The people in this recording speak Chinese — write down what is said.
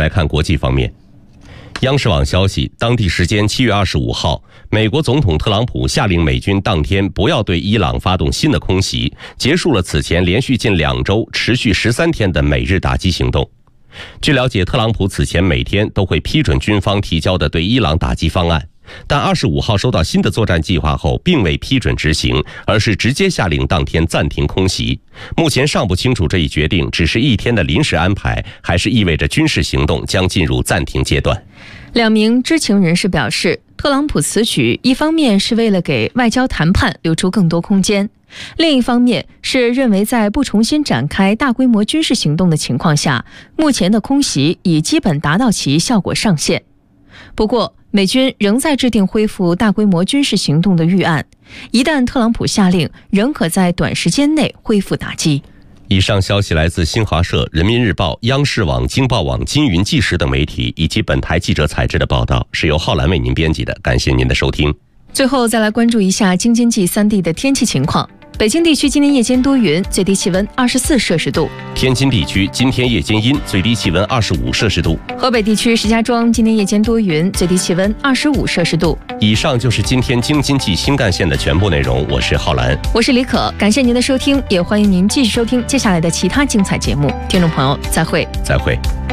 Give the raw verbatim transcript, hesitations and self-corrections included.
来看国际方面。央视网消息，当地时间七月二十五号，美国总统特朗普下令美军当天不要对伊朗发动新的空袭，结束了此前连续近两周、持续十三天的美日打击行动。据了解，特朗普此前每天都会批准军方提交的对伊朗打击方案，但二十五号收到新的作战计划后，并未批准执行，而是直接下令当天暂停空袭。目前尚不清楚这一决定只是一天的临时安排，还是意味着军事行动将进入暂停阶段。 两名知情人士表示，特朗普此举一方面是为了给外交谈判留出更多空间，另一方面是认为在不重新展开大规模军事行动的情况下，目前的空袭已基本达到其效果上限。不过，美军仍在制定恢复大规模军事行动的预案，一旦特朗普下令，仍可在短时间内恢复打击。 以上消息来自新华社、人民日报、央视网、京报网、金云纪实等媒体，以及本台记者采制的报道，是由浩然为您编辑的。感谢您的收听。 最后再来关注一下京津冀三地的天气情况。北京地区今天夜间多云，最低气温二十四摄氏度。 天津地区今天夜间阴，最低气温二十五摄氏度。 河北地区石家庄今天夜间多云，最低气温二十五摄氏度。 以上就是今天京津冀新干线的全部内容，我是浩然， 我是李可，感谢您的收听，也欢迎您继续收听接下来的其他精彩节目。听众朋友，再会， 再会。